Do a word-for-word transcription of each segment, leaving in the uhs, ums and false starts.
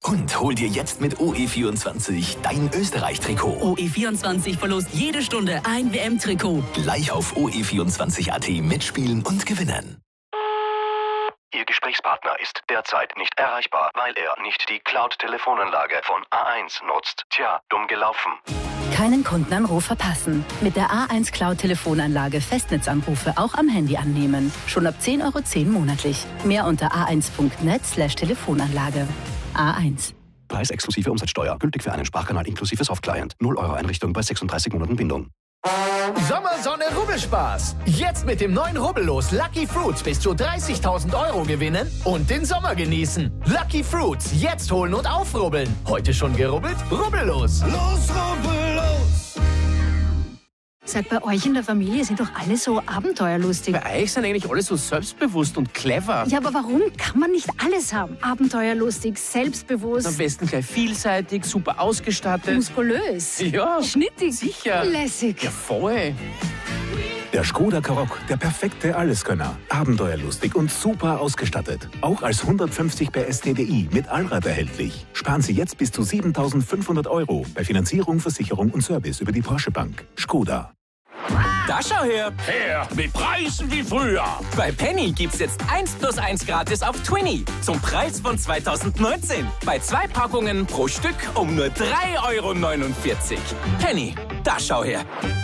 Und hol dir jetzt mit O E vierundzwanzig dein Österreich-Trikot. O E vierundzwanzig verlost jede Stunde ein W M-Trikot. Gleich auf O E vierundzwanzig Punkt A T mitspielen und gewinnen. Ihr Gesprächspartner ist derzeit nicht erreichbar, weil er nicht die Cloud-Telefonanlage von A eins nutzt. Tja, dumm gelaufen. Keinen Kundenanruf verpassen. Mit der A eins Cloud-Telefonanlage Festnetzanrufe auch am Handy annehmen. Schon ab zehn Euro zehn monatlich. Mehr unter a eins punkt net slash Telefonanlage. A eins. Preis exklusive Umsatzsteuer. Gültig für einen Sprachkanal inklusive Softclient. null Euro Einrichtung bei sechsunddreißig Monaten Bindung. Sommersonne Rubbelspaß. Jetzt mit dem neuen Rubbellos Lucky Fruits bis zu dreißigtausend Euro gewinnen und den Sommer genießen. Lucky Fruits, jetzt holen und aufrubbeln. Heute schon gerubbelt? Rubbellos. Los, rubbellos. Sag, bei euch in der Familie sind doch alle so abenteuerlustig. Bei euch sind eigentlich alle so selbstbewusst und clever. Ja, aber warum kann man nicht alles haben? Abenteuerlustig, selbstbewusst. Am besten gleich vielseitig, super ausgestattet. Muskulös. Ja. Schnittig. Sicher. Lässig. Ja, voll. Der Skoda Karoq, der perfekte Alleskönner. Abenteuerlustig und super ausgestattet. Auch als hundertfünfzig P S T D I mit Allrad erhältlich. Sparen Sie jetzt bis zu siebentausendfünfhundert Euro bei Finanzierung, Versicherung und Service über die Porsche Bank. Skoda. Da schau her! Her, mit Preisen wie früher! Bei Penny gibt's jetzt eins plus eins gratis auf Twinny zum Preis von zweitausendneunzehn. Bei zwei Packungen pro Stück um nur drei Euro neunundvierzig. Penny, da schau her!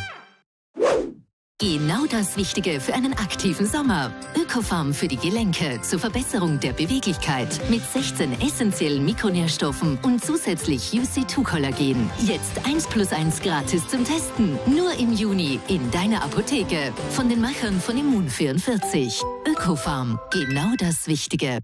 Genau das Wichtige für einen aktiven Sommer. Ökofarm für die Gelenke zur Verbesserung der Beweglichkeit mit sechzehn essentiellen Mikronährstoffen und zusätzlich U C zwei Kollagen. Jetzt eins plus eins gratis zum Testen. Nur im Juni in deiner Apotheke. Von den Machern von Immun vierundvierzig. Ökofarm. Genau das Wichtige.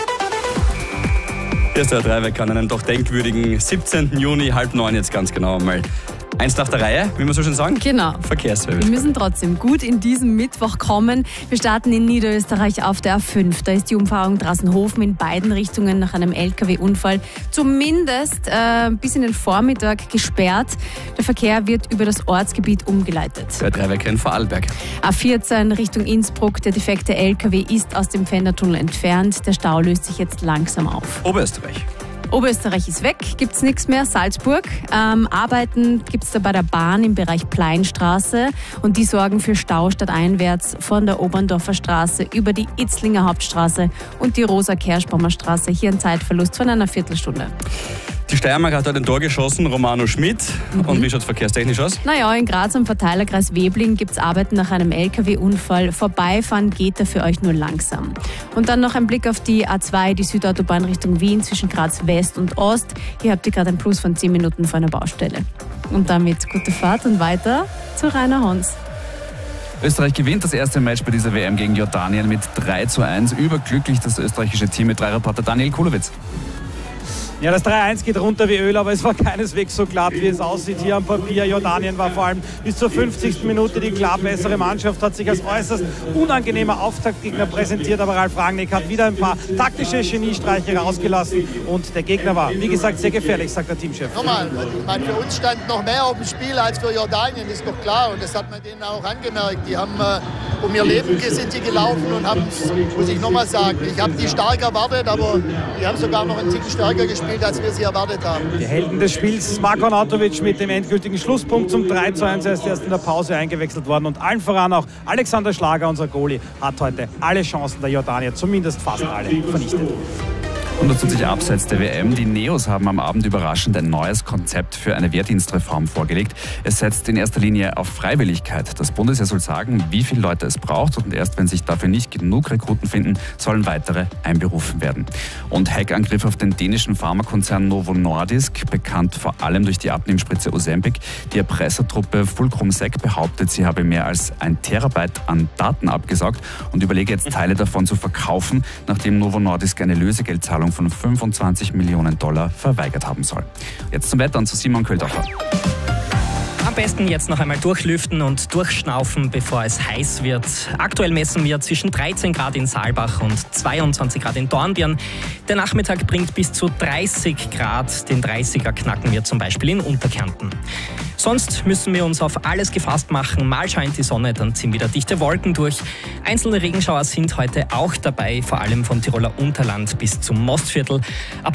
Der S W R drei Wecker an einem doch denkwürdigen siebzehnten Juni, halb neun jetzt ganz genau mal. Eins nach der Reihe, wie man so schön sagen. Genau. Verkehrsservice. Wir müssen trotzdem gut in diesen Mittwoch kommen. Wir starten in Niederösterreich auf der A fünf. Da ist die Umfahrung Drassenhofen in beiden Richtungen nach einem L K W-Unfall zumindest äh, bis in den Vormittag gesperrt. Der Verkehr wird über das Ortsgebiet umgeleitet. Bei drei Wecker in Vorarlberg. A vierzehn Richtung Innsbruck. Der defekte L K W ist aus dem Fendertunnel entfernt. Der Stau löst sich jetzt langsam auf. Oberösterreich. Oberösterreich ist weg, gibt's nichts mehr. Salzburg. Ähm, Arbeiten gibt's da bei der Bahn im Bereich Pleinstraße und die sorgen für Stau stadteinwärts von der Oberndorfer Straße über die Itzlinger Hauptstraße und die Rosa-Kerschbaumer Straße. Hier ein Zeitverlust von einer Viertelstunde. Die Steiermark hat dort ein Tor geschossen, Romano Schmidt. Mhm. Und wie schaut es verkehrstechnisch aus? Naja, in Graz am Verteilerkreis Webling gibt es Arbeiten nach einem L K W-Unfall. Vorbeifahren geht da für euch nur langsam. Und dann noch ein Blick auf die A zwei, die Südautobahn Richtung Wien zwischen Graz West und Ost. Hier habt ihr gerade ein Plus von zehn Minuten vor einer Baustelle. Und damit gute Fahrt und weiter zu Rainer Hons. Österreich gewinnt das erste Match bei dieser W M gegen Jordanien mit drei zu eins. Überglücklich das österreichische Team mit drei Reporter Daniel Kulowitz. Ja, das drei eins geht runter wie Öl, aber es war keineswegs so glatt, wie es aussieht hier am Papier. Jordanien war vor allem bis zur fünfzigsten Minute die klar bessere Mannschaft, hat sich als äußerst unangenehmer Auftaktgegner präsentiert, aber Ralf Rangnick hat wieder ein paar taktische Geniestreiche rausgelassen und der Gegner war, wie gesagt, sehr gefährlich, sagt der Teamchef. Nochmal, ich meine, für uns stand noch mehr auf dem Spiel als für Jordanien, ist doch klar, und das hat man denen auch angemerkt. Die haben äh, um ihr Leben sind die gelaufen und haben, muss ich nochmal sagen, ich habe die stark erwartet, aber die haben sogar noch einen Ticken stärker gespielt, als wir sie erwartet haben. Die Helden des Spiels, Marko Arnautovic mit dem endgültigen Schlusspunkt zum drei zu eins, er ist erst in der Pause eingewechselt worden und allen voran auch Alexander Schlager, unser Goalie, hat heute alle Chancen der Jordanier, zumindest fast alle, vernichtet. Und das tut sich abseits der W M. Die Neos haben am Abend überraschend ein neues Konzept für eine Wehrdienstreform vorgelegt. Es setzt in erster Linie auf Freiwilligkeit. Das Bundesheer soll sagen, wie viele Leute es braucht und erst wenn sich dafür nicht genug Rekruten finden, sollen weitere einberufen werden. Und Hackangriff auf den dänischen Pharmakonzern Novo Nordisk, bekannt vor allem durch die Abnehmspritze Ozempic. Die Erpressertruppe Fulcrum Sec behauptet, sie habe mehr als ein Terabyte an Daten abgesaugt und überlege jetzt Teile davon zu verkaufen, nachdem Novo Nordisk eine Lösegeldzahlung von fünfundzwanzig Millionen Dollar verweigert haben soll. Jetzt zum Wetter und zu Simon Köldorfer. Am besten jetzt noch einmal durchlüften und durchschnaufen, bevor es heiß wird. Aktuell messen wir zwischen dreizehn Grad in Saalbach und zweiundzwanzig Grad in Dornbirn. Der Nachmittag bringt bis zu dreißig Grad. Den dreißiger knacken wir zum Beispiel in Unterkärnten. Sonst müssen wir uns auf alles gefasst machen. Mal scheint die Sonne, dann ziehen wieder dichte Wolken durch. Einzelne Regenschauer sind heute auch dabei, vor allem vom Tiroler Unterland bis zum Mostviertel. Ab